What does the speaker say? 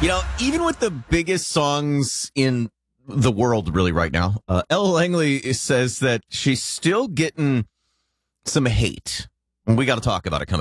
Even with the biggest songs in the world really right now, Ella Langley says that she's still getting some hate. And we got to talk about it coming